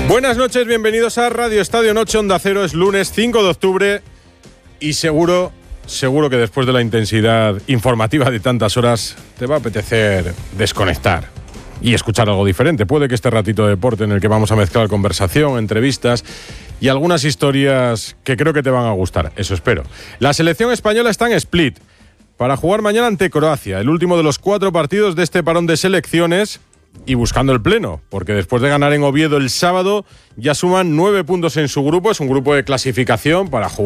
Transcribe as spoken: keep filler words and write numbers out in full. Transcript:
Buenas noches, bienvenidos a Radio Estadio Noche Onda Cero. Es lunes cinco de octubre y seguro, seguro que después de la intensidad informativa de tantas horas te va a apetecer desconectar y escuchar algo diferente. Puede que este ratito de deporte en el que vamos a mezclar conversación, entrevistas y algunas historias que creo que te van a gustar, eso espero. La selección española está en Split para jugar mañana ante Croacia, el último de los cuatro partidos de este parón de selecciones y buscando el pleno, porque después de ganar en Oviedo el sábado ya suman nueve puntos en su grupo, es un grupo de clasificación para jugar